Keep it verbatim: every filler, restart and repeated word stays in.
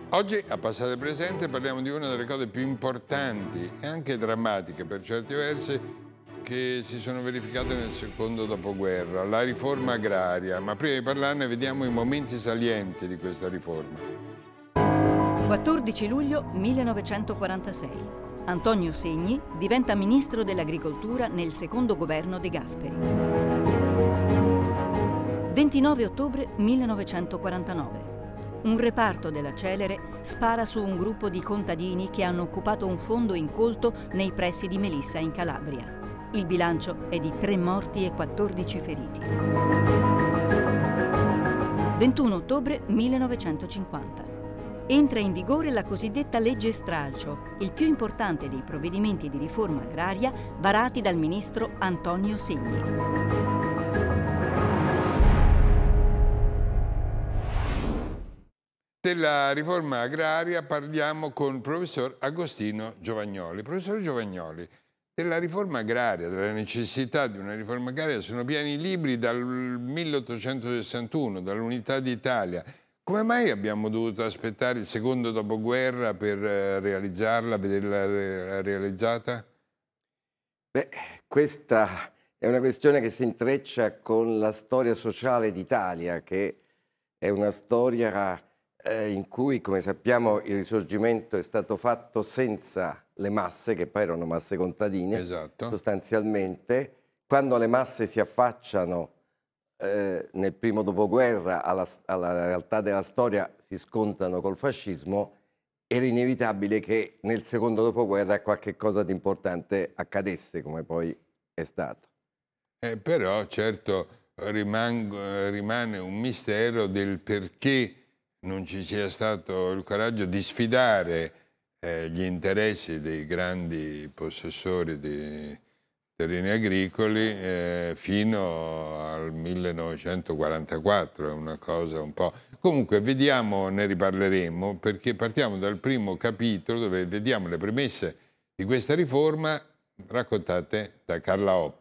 Oggi, a Passato e Presente, parliamo di una delle cose più importanti e anche drammatiche per certi versi che si sono verificate nel secondo dopoguerra, la riforma agraria. Ma prima di parlarne vediamo i momenti salienti di questa riforma. quattordici luglio millenovecentoquarantasei. Antonio Segni diventa ministro dell'Agricoltura nel secondo governo De Gasperi. ventinove ottobre millenovecentoquarantanove. Un reparto della Celere spara su un gruppo di contadini che hanno occupato un fondo incolto nei pressi di Melissa in Calabria. Il bilancio è di tre morti e quattordici feriti. ventuno ottobre millenovecentocinquanta. Entra in vigore la cosiddetta legge stralcio, il più importante dei provvedimenti di riforma agraria varati dal ministro Antonio Segni. Della riforma agraria parliamo con il professor Agostino Giovagnoli. Professor Giovagnoli, della riforma agraria, della necessità di una riforma agraria, sono pieni i libri dal milleottocentosessantuno, dall'Unità d'Italia. Come mai abbiamo dovuto aspettare il secondo dopoguerra per eh, realizzarla, vederla re- realizzata? Beh, questa è una questione che si intreccia con la storia sociale d'Italia, che è una storia eh, in cui, come sappiamo, il Risorgimento è stato fatto senza le masse, che poi erano masse contadine, Esatto. sostanzialmente. Quando le masse si affacciano eh, nel primo dopoguerra alla, alla realtà della storia, si scontrano col fascismo, era inevitabile che nel secondo dopoguerra qualche cosa di importante accadesse, come poi è stato. Eh, però certo rimango- rimane un mistero del perché non ci sia stato il coraggio di sfidare eh, gli interessi dei grandi possessori di terreni agricoli eh, fino al millenovecentoquarantaquattro, è una cosa un po'... Comunque vediamo, ne riparleremo, perché partiamo dal primo capitolo dove vediamo le premesse di questa riforma raccontate da Carla Hoppa.